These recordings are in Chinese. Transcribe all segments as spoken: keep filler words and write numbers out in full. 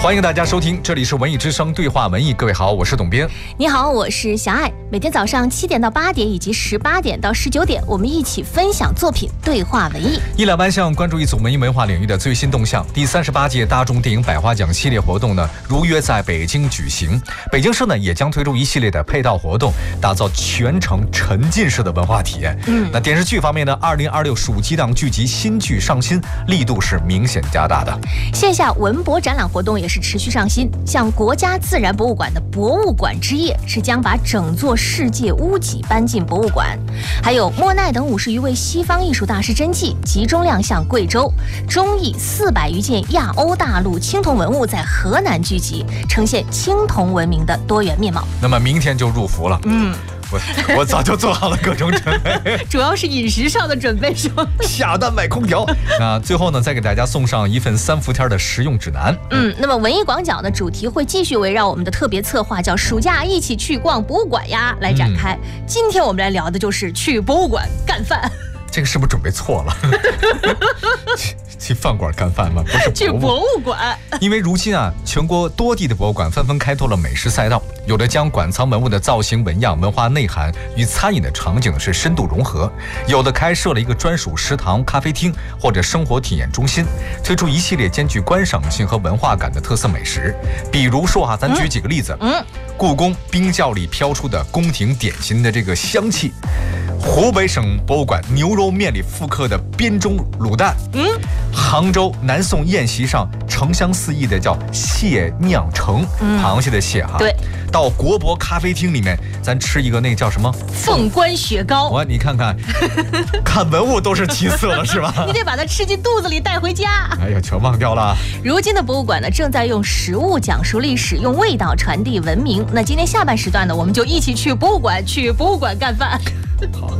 欢迎大家收听，这里是文艺之声对话文艺。各位好，我是董编。 你好，我是小爱。每天早上七点到八点以及十八点到十九点，我们一起分享作品，对话文艺。 一览万象，关注一组文艺文化领域的最新动向。第三十八届大众电影百花奖系列活动呢，如约在北京举行。北京市呢，也将推出一系列的配套活动，打造全程沉浸式的文化体验。嗯，那电视剧方面呢，二零二六暑期档剧集新剧上新力度是明显加大的。 线下文博展览活动也是持续上新，像国家自然博物馆的博物馆之夜是将把整座世界屋脊搬进博物馆，还有莫奈等五十余位西方艺术大师真迹集中亮相贵州，中艺四百余件亚欧大陆青铜文物在河南聚集，呈现青铜文明的多元面貌。 那么明天就入伏了。嗯。我, 我早就做好了各种准备， 主要是饮食上的准备是吗？ 下单买空调。那最后呢，再给大家送上一份三伏天的实用指南。 嗯，那么文艺广角的主题会继续围绕我们的特别策划，叫暑假一起去逛博物馆呀来展开。嗯、今天我们来聊的就是去博物馆干饭。 这个是不是准备错了？去, 去饭馆干饭吗？不是去博物馆。 因为如今啊，全国多地的博物馆纷纷开拓了美食赛道，有的将馆藏文物的造型、纹样、文化内涵与餐饮的场景是深度融合，有的开设了一个专属食堂、咖啡厅或者生活体验中心，推出一系列兼具观赏性和文化感的特色美食。比如说哈、啊，咱举几个例子。嗯，故宫冰窖里飘出的宫廷点心的这个香气。湖北省博物馆牛肉面里复刻的编钟卤蛋，嗯，杭州南宋宴席上橙香四溢的叫蟹酿橙，嗯、螃蟹的蟹哈。 对， 到国博咖啡厅里面，咱吃一个那叫什么凤冠雪糕。 哇，你看看，看文物都是其次了，是吧？ 你得把它吃进肚子里带回家。 哎呀，全忘掉了。 如今的博物馆呢，正在用食物讲述历史，用味道传递文明。那今天下半时段呢，我们就一起去博物馆，去博物馆干饭。 好。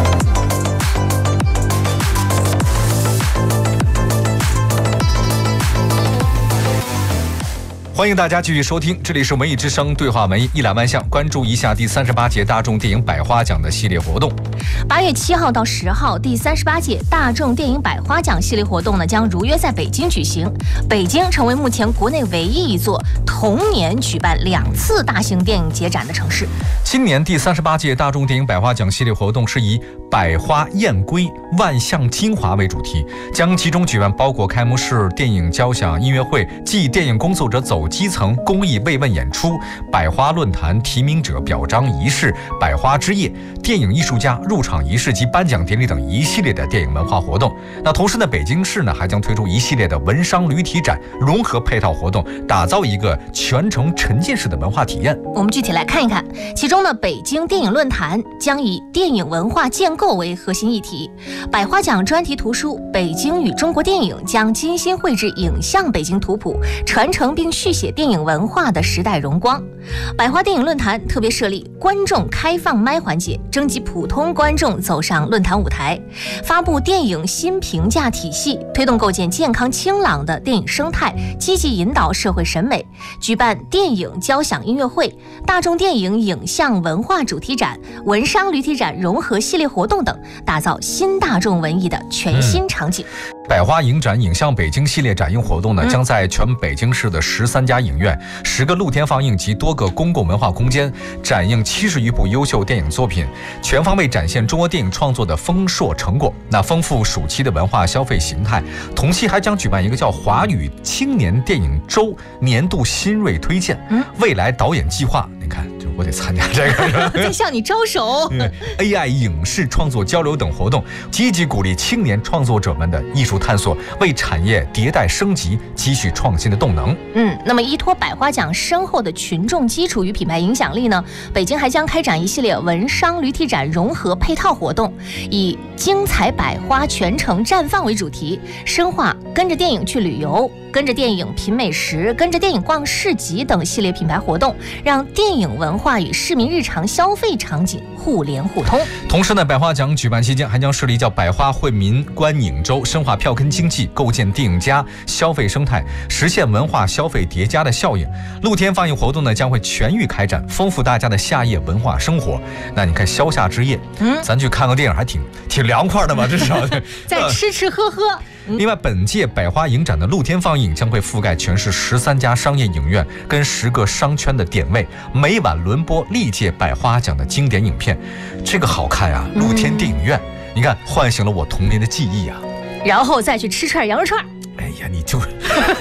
欢迎大家继续收听，这里是文艺之声对话文艺，一览万象，关注一下第三十八届大众电影百花奖的系列活动。 八月七号到十号，第三十八届大众电影百花奖系列活动呢，将如约在北京举行。北京成为目前国内唯一一座同年举办两次大型电影节展的城市。 今年第三十八届大众电影百花奖系列活动是以百花燕归万象精华为主题，将集中举办包括开幕式、电影交响音乐会、暨电影工作者走基层公益慰问演出、百花论坛、提名者表彰仪式、百花之夜、电影艺术家入场仪式及颁奖典礼等一系列的电影文化活动。那同时呢，北京市呢还将推出一系列的文商旅体展融合配套活动，打造一个全程沉浸式的文化体验。 我们具体来看一看，其中呢，北京电影论坛将以电影文化建构为核心议题，百花奖专题图书《北京与中国电影》将精心绘制影像北京图谱，传承并续写电影文化的时代荣光。百花电影论坛特别设立观众开放麦环节，征集普通观众走上论坛舞台，发布电影新评价体系，推动构建健康清朗的电影生态，积极引导社会审美，举办电影交响音乐会、大众电影影像文化主题展、文商旅体展融合系列活动等，打造新大众文艺的全新场景。 嗯百花影展影像北京系列展映活动呢，将在全北京市的十三家影院、十个露天放映及多个公共文化空间展映七十余部优秀电影作品，全方位展现中国电影创作的丰硕成果。那丰富暑期的文化消费形态，同期还将举办一个叫华语青年电影周年度新锐推荐，嗯，未来导演计划。你看，就我得参加这个， 在向你招手。 A I 影视创作交流等活动，积极鼓励青年创作者们的艺术探索，为产业迭代升级积蓄创新的动能。 嗯，那么依托百花奖深厚的群众基础与品牌影响力呢，北京还将开展一系列文商旅体展融合配套活动，以精彩百花全程绽放为主题，深化跟着电影去旅游、跟着电影品美食、跟着电影逛市集等系列品牌活动，让电影文化与市民日常消费场景互联互通。 同时呢，百花奖举办期间还将设立叫百花惠民观影周，深化票根经济，构建电影加消费生态，实现文化消费叠加的效应。露天放映活动呢将会全域开展，丰富大家的夏夜文化生活。那你看消夏之夜，嗯，咱去看个电影还挺挺凉快的嘛，至少再吃吃喝喝。 另外，本届百花影展的露天放映将会覆盖全市十三家商业影院跟十个商圈的点位，每晚轮播历届百花奖的经典影片，这个好看呀！露天电影院，你看唤醒了我童年的记忆啊。 然后再去吃串羊肉串。 哎呀，你就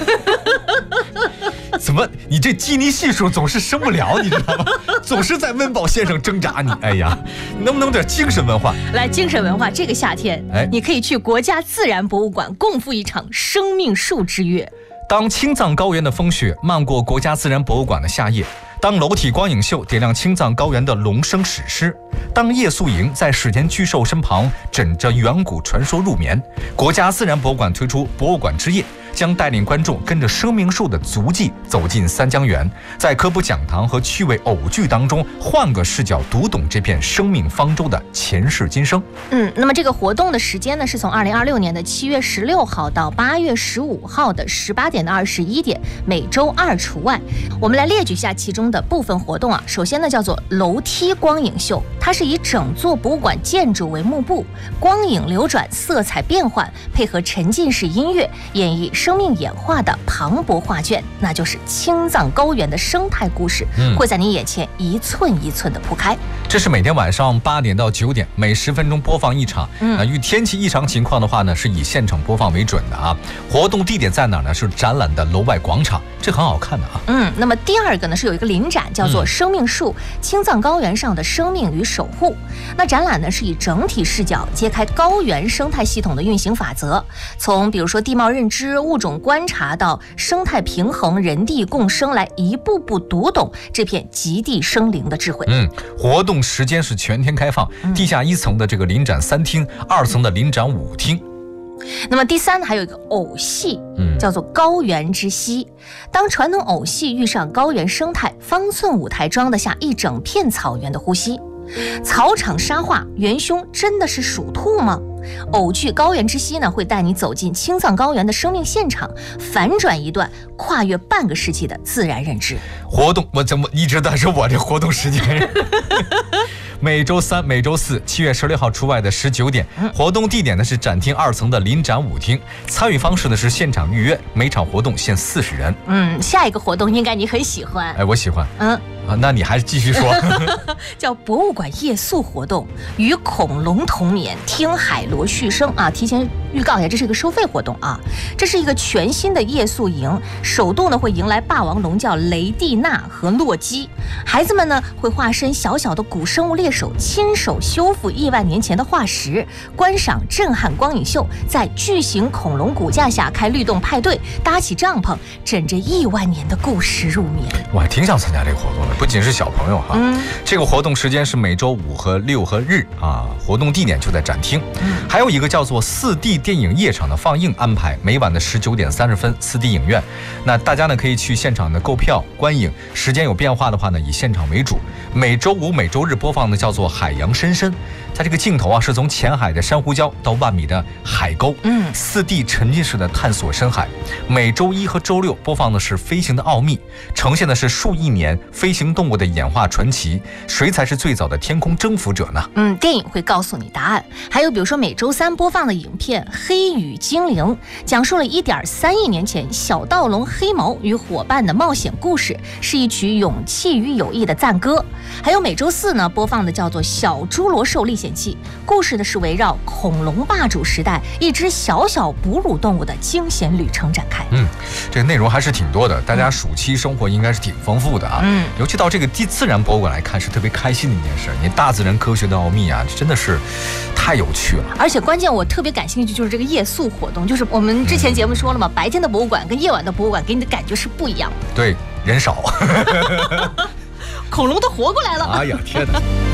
怎么你这基尼系数总是升不了，你知道吗？总是在温饱线上挣扎你。哎呀，能不能点精神文化？ 来，精神文化，这个夏天，哎，你可以去国家自然博物馆共赴一场生命树之约。 当青藏高原的风雪漫过国家自然博物馆的夏夜，当楼体光影秀点亮青藏高原的龙生史诗，当夜宿营在史前巨兽身旁枕着远古传说入眠，国家自然博物馆推出博物馆之夜，将带领观众跟着生命树的足迹走进三江源，在科普讲堂和趣味偶剧当中换个视角读懂这片生命方舟的前世今生。 嗯，那么这个活动的时间呢，是从二零二六年的七月十六号到八月十五号的十八点到二十一点，每周二除外。我们来列举一下其中的部分活动啊。首先呢，叫做楼梯光影秀，它是以整座博物馆建筑为幕布，光影流转，色彩变换，配合沉浸式音乐，演绎生命演化的磅礴画卷，那就是青藏高原的生态故事，嗯、会在你眼前一寸一寸的铺开。 这是每天晚上八点到九点，每十分钟播放一场。嗯，遇天气异常情况的话呢，是以现场播放为准的啊。活动地点在哪呢？是展览的楼外广场，这很好看的啊。 嗯，那么第二个呢，是有一个临展，叫做《生命树：青藏高原上的生命与守护》。那展览呢，是以整体视角揭开高原生态系统的运行法则，从比如说地貌认知、物种观察到生态平衡、人地共生，来一步步读懂这片极地生灵的智慧。 嗯，活动时间是全天开放，地下一层的这个临展三厅，二层的临展五厅。 那么第三呢，还有一个偶戏，嗯，叫做高原之息。当传统偶戏遇上高原生态，方寸舞台装得下一整片草原的呼吸。草场沙画，元凶真的是属兔吗？偶剧《高原之息》呢，会带你走进青藏高原的生命现场，反转一段跨越半个世纪的自然认知。 活动我怎么一直在说我这活动时间？每周三、每周四，七月十六号除外的十九点，活动地点呢是展厅二层的临展舞厅。参与方式呢是现场预约，每场活动限四十人。 嗯，下一个活动应该你很喜欢。 哎，我喜欢。嗯。啊，那你还是继续说。 叫博物馆夜宿活动，与恐龙同眠，听海螺续声啊！提前预告一下，这是一个收费活动啊。这是一个全新的夜宿营，首度呢会迎来霸王龙叫雷蒂娜和洛基，孩子们呢会化身小小的古生物猎手，亲手修复亿万年前的化石，观赏震撼光影秀，在巨型恐龙骨架下开律动派对，搭起帐篷，枕着亿万年的故事入眠。 我还挺想参加这个活动的。不仅是小朋友哈，嗯，这个活动时间是每周五和六和日啊，活动地点就在展厅。嗯，还有一个叫做四 D 电影夜场的放映安排，每晚的十九点三十分，四 D 影院。那大家呢可以去现场的购票观影，时间有变化的话呢，以现场为主。每周五、每周日播放的叫做海洋深深，它这个镜头啊是从浅海的珊瑚礁到万米的海沟，嗯，四 D 沉浸式的探索深海。每周一和周六播放的是飞行的奥秘，呈现的是数亿年飞行动物的演化传奇，谁才是最早的天空征服者呢？ 嗯，电影会告诉你答案。还有比如说每周三播放的影片《黑羽精灵》，讲述了一点三亿年前小盗龙黑毛与伙伴的冒险故事，是一曲勇气与友谊的赞歌。还有每周四呢播放的叫做《小侏罗兽历险记》，故事的是围绕恐龙霸主时代一只小小哺乳动物的惊险旅程展开。 嗯，这个内容还是挺多的，大家暑期生活应该是挺丰富的啊。嗯，尤其到这个地自然博物馆来看，是特别开心的一件事。你大自然科学的奥秘啊，真的是太有趣了。 而且关键我特别感兴趣就是这个夜宿活动，就是我们之前节目说了嘛，嗯、白天的博物馆跟夜晚的博物馆给你的感觉是不一样的。 对，人少， 恐龙都活过来了。 哎呀，天哪！